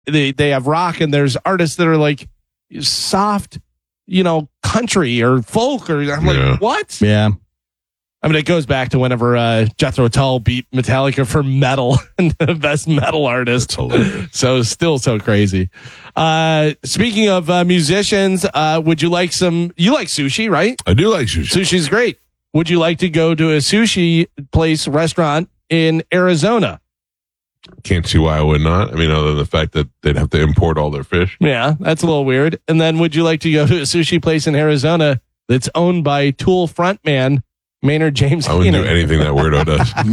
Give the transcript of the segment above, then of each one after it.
they have rock, and there's artists that are like soft, country or folk, or I'm like, what? Yeah. I mean, it goes back to whenever Jethro Tull beat Metallica for metal and the best metal artist. So still so crazy. Speaking of musicians, would you like you like sushi, right? I do like sushi. Sushi's great. Would you like to go to a sushi restaurant in Arizona? Can't see why I would not. I mean, other than the fact that they'd have to import all their fish. Yeah, that's a little weird. And then would you like to go to a sushi place in Arizona that's owned by Tool frontman Maynard James Keenan? I wouldn't do anything that weirdo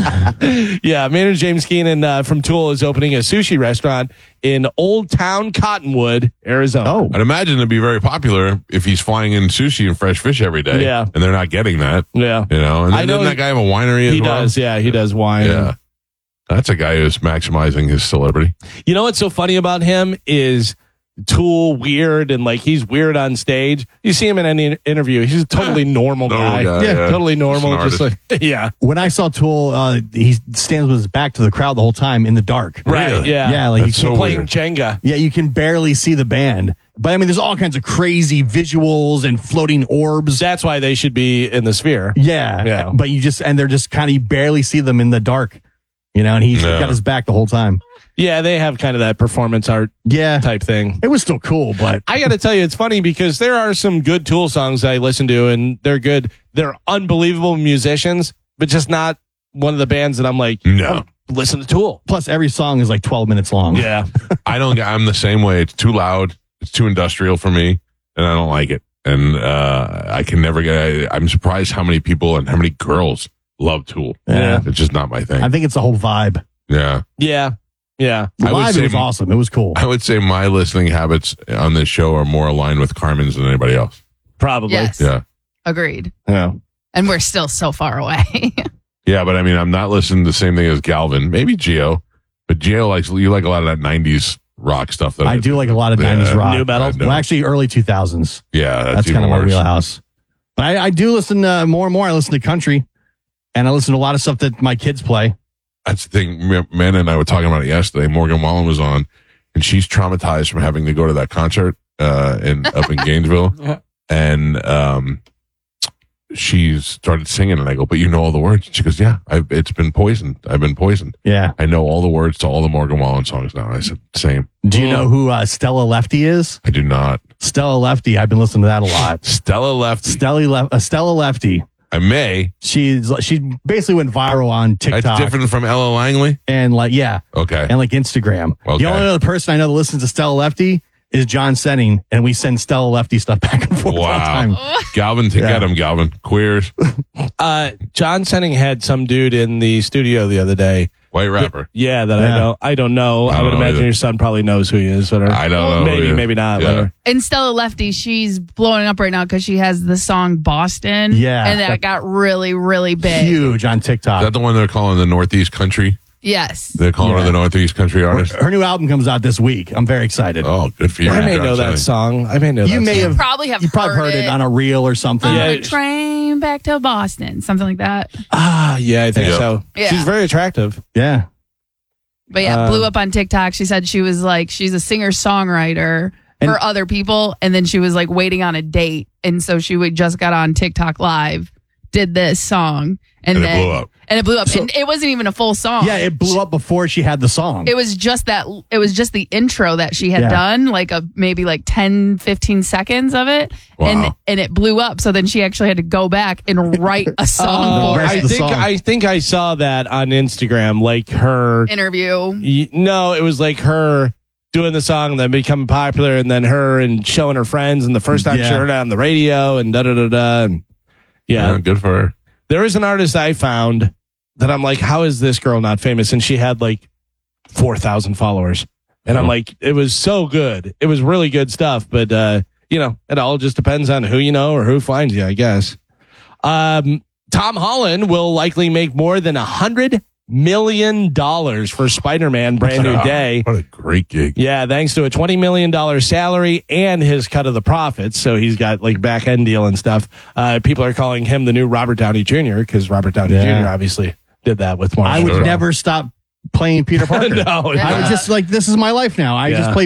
does. Yeah, Maynard James Keenan from Tool is opening a sushi restaurant in Old Town Cottonwood, Arizona. Oh, I'd imagine it'd be very popular if he's flying in sushi and fresh fish every day. Yeah. And they're not getting that. Yeah. And I know doesn't that guy have a winery as well? He does, yeah. He does wine. Yeah. That's a guy who's maximizing his celebrity. You know what's so funny about him is Tool weird, and like he's weird on stage. You see him in any interview, he's a totally normal guy. Yeah, totally normal. Just like, yeah. When I saw Tool, he stands with his back to the crowd the whole time in the dark. Right. Really? Yeah. Yeah, like That's you can so play. Playing Jenga. Yeah, you can barely see the band. But I mean, there's all kinds of crazy visuals and floating orbs. That's why they should be in the Sphere. Yeah. But they're just kind of, you barely see them in the dark, and he's got his back the whole time. Yeah, they have kind of that performance art type thing. It was still cool, but I got to tell you, it's funny because there are some good Tool songs I listen to, and they're good. They're unbelievable musicians, but just not one of the bands that I'm like, No. listen to Tool. plus every song is like 12 minutes long. Yeah. I'm the same way. It's too loud. It's too industrial for me, and I don't like it. And I can never I'm surprised how many people and how many girls love Tool. Yeah. It's just not my thing. I think it's the whole vibe. Yeah. Yeah. Yeah. I would Live, say- it was awesome. It was cool. I would say my listening habits on this show are more aligned with Carmen's than anybody else. Probably. Yes. Yeah. Agreed. Yeah. And we're still so far away. Yeah, but I mean, I'm not listening to the same thing as Galvin. Maybe Gio. But Gio you like a lot of that 90s rock stuff. That I do like a lot of 90s rock. New metal? Well, actually, early 2000s. Yeah, That's kind of my wheelhouse. But I do listen more and more. I listen to country, and I listen to a lot of stuff that my kids play. That's the thing. Amanda and I were talking about it yesterday. Morgan Wallen was on, and she's traumatized from having to go to that concert up in Gainesville. And she started singing, and I go, "But you know all the words?" And she goes, "Yeah, it's been poisoned. I've been poisoned. Yeah. I know all the words to all the Morgan Wallen songs now." And I said, "Same." Do you know who Stella Lefty is? I do not. Stella Lefty. I've been listening to that a lot. Stella Lefty. Stella Lefty. I may. She basically went viral on TikTok. That's different from Ella Langley. And Okay. and like Instagram. Okay. The only other person I know that listens to Stella Lefty is John Senning, and we send Stella Lefty stuff back and forth all the time. Galvin, get him, Galvin. Queers. John Senning had some dude in the studio the other day. White rapper. Yeah, that I know. I don't know. I would imagine either. your son probably knows who he is. But I don't know. Maybe, Yeah. maybe not. Yeah. Later. And Stella Lefty, she's blowing up right now because she has the song Boston. Yeah. And that got really, really big. Huge on Is TikTok. that the one they're calling the Northeast Country? Yes. They're calling her the Northeast Country artist? Her new album comes out this week. I'm very excited. Oh, good for you. I may John know that Senning. song. I may know You that may song. have Probably have you probably heard it on a reel or something. On Yeah. a train back to Boston, something like that. Yeah, I think Yeah. so. Yeah. She's very attractive. Yeah. But yeah, blew up on TikTok. She said she was like, she's a singer-songwriter for other people. And then she was like waiting on a date. And so she just got on TikTok Live, did this song. And it then blew up. And it blew up. And it wasn't even a full song. Yeah, it blew up before she had the song. It was just the intro that she had done, like maybe 10, 15 seconds of it. Wow. And it blew up. So then she actually had to go back and write a song for rest it. of the song. I think I saw that on Instagram, like her. Interview. No, it was like her doing the song and then becoming popular, and then her and showing her friends, and the first time she heard it on the radio, and da da da da. Yeah, Good for her. there is an artist I found that I'm like, how is this girl not famous? And she had like 4,000 followers, and I'm like, it was so good. It was really good stuff, but it all just depends on who you know or who finds you, I guess. Tom Holland will likely make more than $100 million for Spider-Man Brand New Day. What a great gig. Yeah, thanks to a $20 million salary and his cut of the profits. So he's got like back end deal and stuff. People are calling him the new Robert Downey Jr. because Robert Downey Jr. obviously did that with Marvel. I would never stop playing Peter Parker. No, I was just like, this is my life now. I just Yeah. play